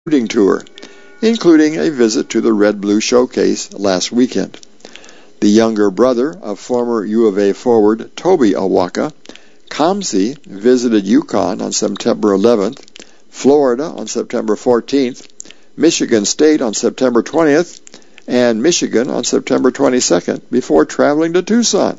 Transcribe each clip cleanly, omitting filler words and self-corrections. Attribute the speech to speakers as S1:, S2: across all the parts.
S1: recruiting tour, including a visit to the Red Blue Showcase last weekend. The younger brother of former U of A forward Toby Awaka, Kamsi, visited UConn on September 11th, Florida on September 14th, Michigan State on September 20th, and Michigan on September 22nd, before traveling to Tucson.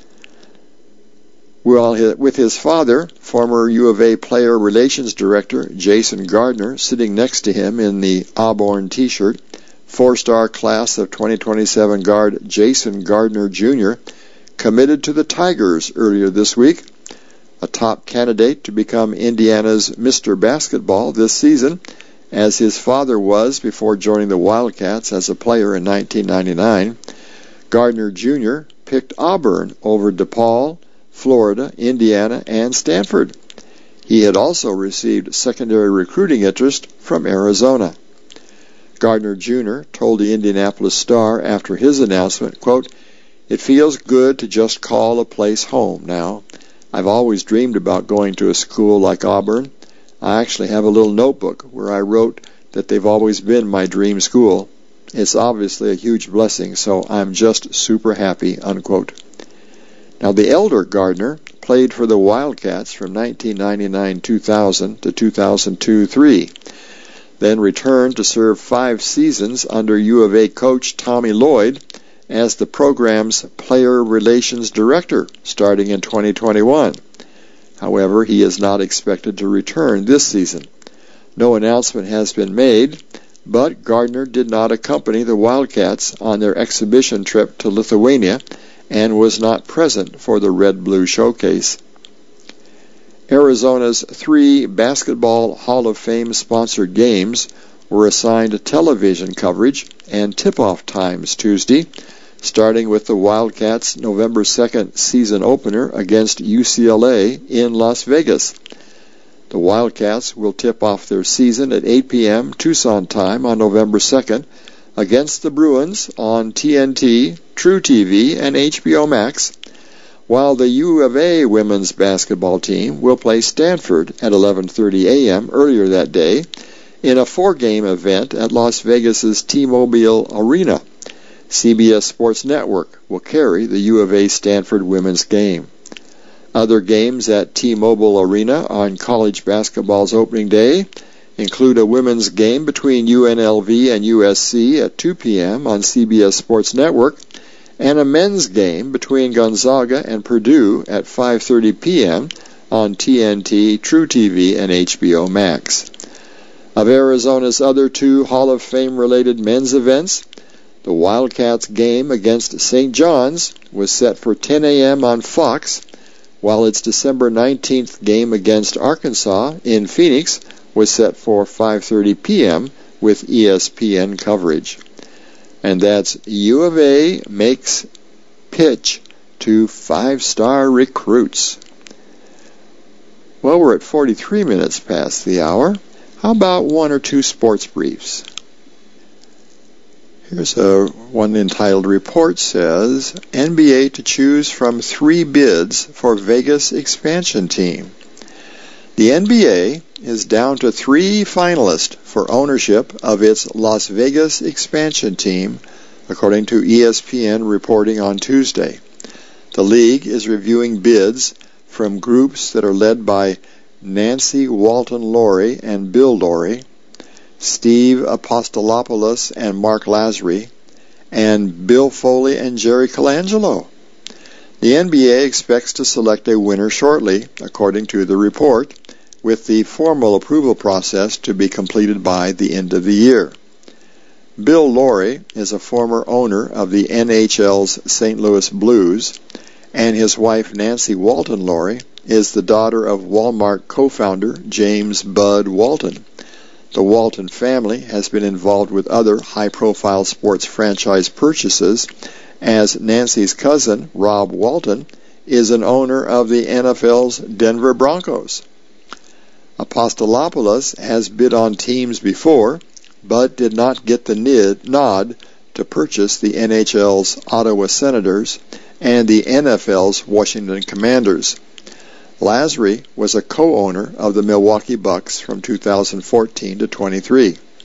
S1: Well, with his father, former U of A player relations director Jason Gardner, sitting next to him in the Auburn t-shirt, four-star class of 2027 guard Jason Gardner Jr. committed to the Tigers earlier this week, a top candidate to become Indiana's Mr. Basketball this season, as his father was before joining the Wildcats as a player in 1999. Gardner Jr. picked Auburn over DePaul, Florida, Indiana, and Stanford. He had also received secondary recruiting interest from Arizona. Gardner Jr. told the Indianapolis Star after his announcement, quote, "It feels good to just call a place home now. I've always dreamed about going to a school like Auburn. I actually have a little notebook where I wrote that they've always been my dream school. It's obviously a huge blessing, so I'm just super happy," unquote. Now, the elder Gardner played for the Wildcats from 1999-2000 to 2002-03, then returned to serve 5 seasons under U of A coach Tommy Lloyd as the program's player relations director starting in 2021. However, he is not expected to return this season. No announcement has been made, but Gardner did not accompany the Wildcats on their exhibition trip to Lithuania and was not present for the Red Blue Showcase. Arizona's 3 Basketball Hall of Fame sponsored games were assigned television coverage and tip-off times Tuesday, starting with the Wildcats' November 2nd season opener against UCLA in Las Vegas. The Wildcats will tip off their season at 8 p.m. Tucson time on November 2nd against the Bruins on TNT, truTV, and HBO Max, while the U of A women's basketball team will play Stanford at 11:30 a.m. earlier that day in a 4-game event at Las Vegas's T-Mobile Arena. CBS Sports Network will carry the U of A Stanford women's game. Other games at T-Mobile Arena on college basketball's opening day include a women's game between UNLV and USC at 2 p.m. on CBS Sports Network, and a men's game between Gonzaga and Purdue at 5:30 p.m. on TNT, truTV, and HBO Max. Of Arizona's other 2 Hall of Fame-related men's events, the Wildcats game against St. John's was set for 10 a.m. on Fox, while its December 19th game against Arkansas in Phoenix was set for 5:30 p.m. with ESPN coverage. And that's U of A makes pitch to 5-star recruits. Well, we're at 43 minutes past the hour. How about 1 or 2 sports briefs? Here's one entitled Report says, NBA to choose from 3 bids for Vegas expansion team. The NBA is down to 3 finalists for ownership of its Las Vegas expansion team, according to ESPN reporting on Tuesday. The league is reviewing bids from groups that are led by Nancy Walton-Lowry and Bill Lowry, Steve Apostolopoulos and Mark Lasry, and Bill Foley and Jerry Colangelo. The NBA expects to select a winner shortly, according to the report, with the formal approval process to be completed by the end of the year. Bill Lowry is a former owner of the NHL's St. Louis Blues, and his wife Nancy Walton-Lowry is the daughter of Walmart co-founder James Bud Walton. The Walton family has been involved with other high-profile sports franchise purchases, as Nancy's cousin, Rob Walton, is an owner of the NFL's Denver Broncos. Apostolopoulos has bid on teams before, but did not get the nod to purchase the NHL's Ottawa Senators and the NFL's Washington Commanders. Lasry was a co-owner of the Milwaukee Bucks from 2014 to 23.